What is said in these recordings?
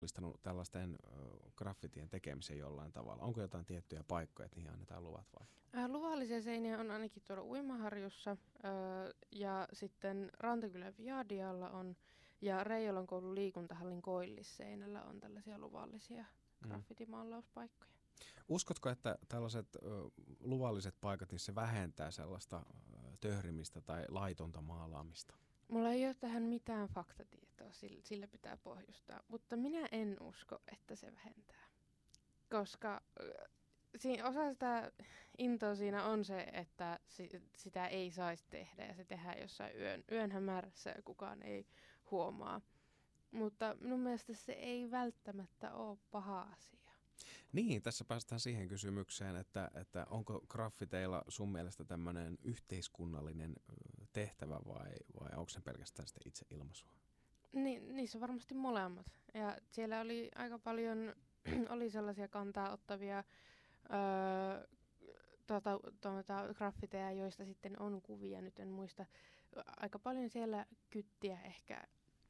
tällaisten graffitien tekemisen jollain tavalla? Onko jotain tiettyjä paikkoja, että niihin annetaan luvat vai? Luvallisia seiniä on ainakin tuolla Uimaharjussa ja sitten Rantakylän Viadialla on ja Reijolan koulun liikuntahallin koillisseinällä on tällaisia luvallisia graffitimaalauspaikkoja. Uskotko, että tällaiset luvalliset paikat, niin se vähentää sellaista töhrimistä tai laitonta maalaamista? Mulla ei ole tähän mitään faktatietoa, sillä pitää pohjustaa, mutta minä en usko, että se vähentää. Koska osa sitä intoa siinä on se, että sitä ei saisi tehdä ja se tehdään jossain yön hämärässä ja kukaan ei huomaa. Mutta minun mielestä se ei välttämättä ole paha asia. Niin, tässä päästään siihen kysymykseen, että onko graffiteilla sun mielestä tämmöinen yhteiskunnallinen tehtävä vai onko se pelkästään sitten itse ilmaisua? Niin, niissä on varmasti molemmat. Ja siellä oli aika paljon oli sellaisia kantaa ottavia graffiteja, joista sitten on kuvia, nyt en muista. Aika paljon siellä kyttiä ehkä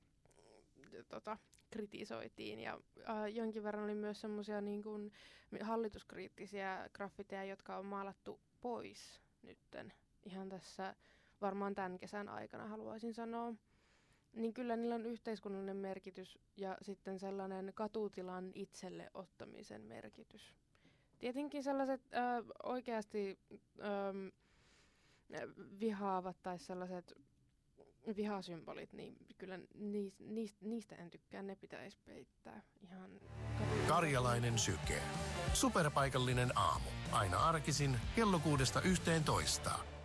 kritisoitiin ja jonkin verran oli myös semmoisia niin kuin hallituskriittisiä graffiteja, jotka on maalattu pois nytten ihan tässä varmaan tämän kesän aikana haluaisin sanoa. Niin kyllä niillä on yhteiskunnallinen merkitys ja sitten sellainen katutilan itselle ottamisen merkitys. Tietenkin sellaiset oikeasti vihaavat tai sellaiset vihasymbolit, niin kyllä niistä en tykkää, ne pitäisi peittää ihan Karjalainen Syke. Superpaikallinen aamu. Aina arkisin kello 6–11.